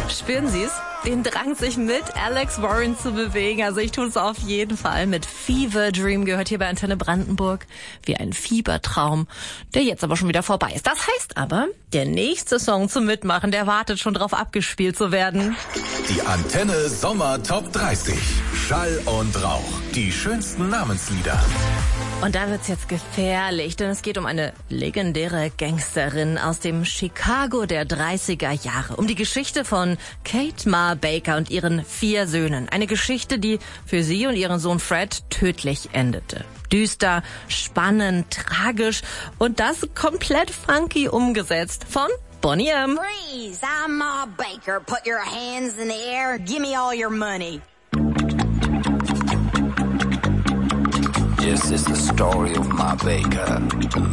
Spüren Sie es? Den Drang, sich mit Alex Warren zu bewegen. Also ich tue es auf jeden Fall mit Fever Dream, gehört hier bei Antenne Brandenburg wie ein Fiebertraum, der jetzt aber schon wieder vorbei ist. Das heißt aber, der nächste Song zum Mitmachen, der wartet schon drauf, abgespielt zu werden. Die Antenne Sommer Top 30. Schall und Rauch. Die schönsten Namenslieder. Und da wird's jetzt gefährlich, denn es geht um eine legendäre Gangsterin aus dem Chicago der 30er Jahre. Um die Geschichte von Kate Ma Baker und ihren 4 Söhnen. Eine Geschichte, die für sie und ihren Sohn Fred tödlich endete. Düster, spannend, tragisch und das komplett funky umgesetzt von Boney M. Freeze! I'm Ma Baker. Put your hands in the air. Give me all your money. This is the story of Ma Baker.